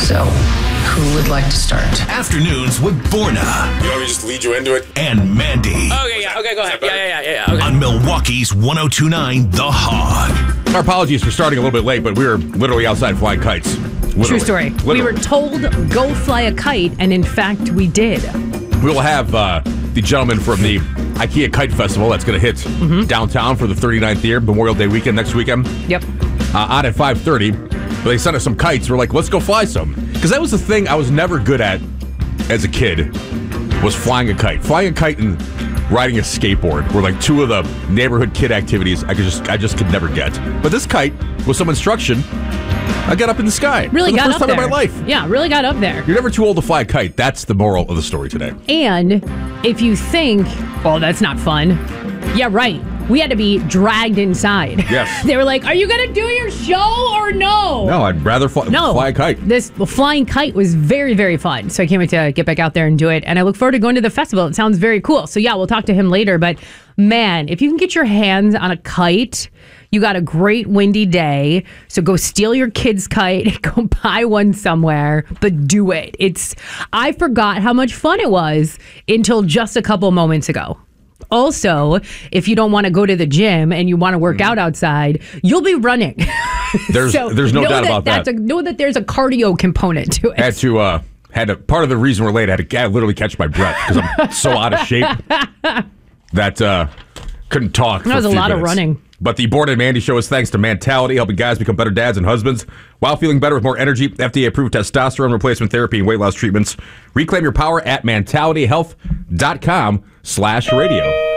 So, who would like to start? Afternoons with Borna. You want me to just lead you into it? And Mandy. Okay, yeah, okay, go ahead. Yeah. Okay. On Milwaukee's 102.9 The Hog. Our apologies for starting a little bit late, but we were literally outside flying kites. Literally. True story. We were told, go fly a kite, and in fact, we did. We will have the gentleman from the IKEA Kite Festival that's going to hit downtown for the 39th year, Memorial Day weekend next weekend. Yep. On at 5:30. But they sent us some kites. We're like, let's go fly some. Because that was the thing I was never good at as a kid, was flying a kite. Flying a kite and riding a skateboard were like two of the neighborhood kid activities I just could never get. But this kite, with some instruction, I got up in the sky. Really got up there. For the first time in my life. Yeah, really got up there. You're never too old to fly a kite. That's the moral of the story today. And if you think, oh, that's not fun. Yeah, right. We had to be dragged inside. Yes. They were like, are you going to do your show or no? No, I'd rather fly a kite. This flying kite was very, very fun. So I can't wait to get back out there and do it. And I look forward to going to the festival. It sounds very cool. So yeah, we'll talk to him later. But man, if you can get your hands on a kite, you got a great windy day. So go steal your kid's kite, go buy one somewhere, but do it. I forgot how much fun it was until just a couple moments ago. Also, if you don't want to go to the gym and you want to work out outside, you'll be running. There's no doubt about that. Know that there's a cardio component to it. Part of the reason we're late, I had to literally catch my breath because I'm so out of shape that couldn't talk. That was a lot of running. But the Born and Mandy show is thanks to Mentality, helping guys become better dads and husbands while feeling better with more energy. FDA-approved testosterone replacement therapy and weight loss treatments. Reclaim your power at mentalityhealth.com/radio.